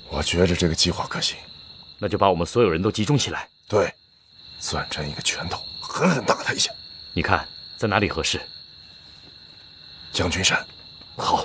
我觉着这个计划可行。 那就把我们所有人都集中起来。 对，攥成一个拳头，狠狠打他一下。 你看在哪里合适？ 将军山。 好。